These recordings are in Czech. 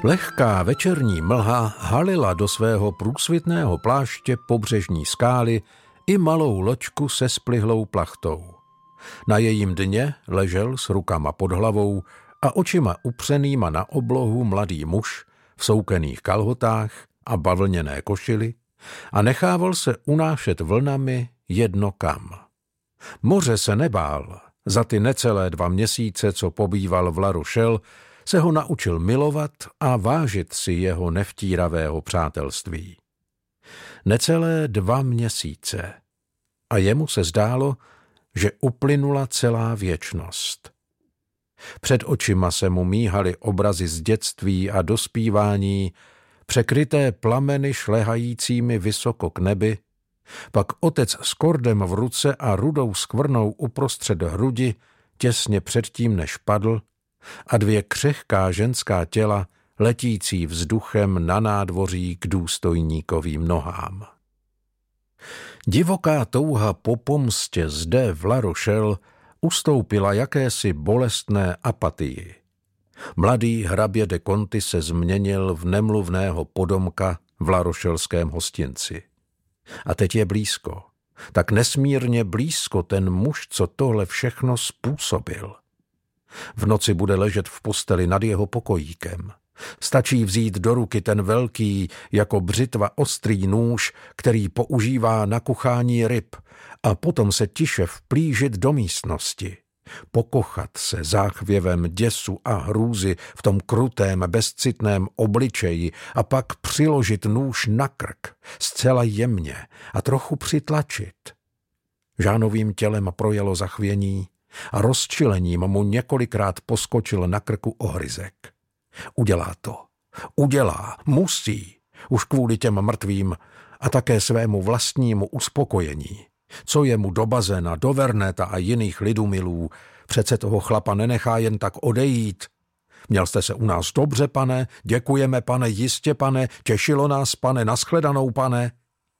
Lehká večerní mlha halila do svého průsvitného pláště pobřežní skály i malou loďku se splihlou plachtou. Na jejím dně ležel s rukama pod hlavou a očima upřenýma na oblohu mladý muž v soukených kalhotách a bavlněné košili a nechával se unášet vlnami jedno kam. Moře se nebál. Za ty necelé 2 měsíce, co pobýval v La Rochelle, se ho naučil milovat a vážit si jeho nevtíravého přátelství. Necelé 2 měsíce. A jemu se zdálo, že uplynula celá věčnost. Před očima se mu míhaly obrazy z dětství a dospívání, překryté plameny šlehajícími vysoko k nebi, pak otec s kordem v ruce a rudou skvrnou uprostřed hrudi těsně předtím, než padl, a 2 křehká ženská těla letící vzduchem na nádvoří k důstojníkovým nohám. Divoká touha po pomstě zde v La Rochelle ustoupila jakési bolestné apatii. Mladý hrabě de Conti se změnil v nemluvného podomka v larošelském hostinci. A teď je blízko, tak nesmírně blízko ten muž, co tohle všechno způsobil. V noci bude ležet v posteli nad jeho pokojíkem. Stačí vzít do ruky ten velký, jako břitva ostrý nůž, který používá na kuchání ryb, a potom se tiše vplížit do místnosti. Pokochat se záchvěvem děsu a hrůzy v tom krutém, bezcitném obličeji a pak přiložit nůž na krk, zcela jemně a trochu přitlačit. Žánovým tělem projelo zachvění a rozčilením mu několikrát poskočil na krku ohryzek. Udělá to. Udělá. Musí. Už kvůli těm mrtvým a také svému vlastnímu uspokojení. Co je mu do bazéna, do Verneta a jiných lidumilů, přece toho chlapa nenechá jen tak odejít. Měl jste se u nás dobře, pane, děkujeme, pane, jistě, pane, těšilo nás, pane, nashledanou, pane.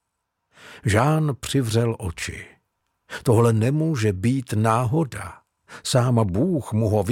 Žán přivřel oči. Tohle nemůže být náhoda. Sám Bůh mu ho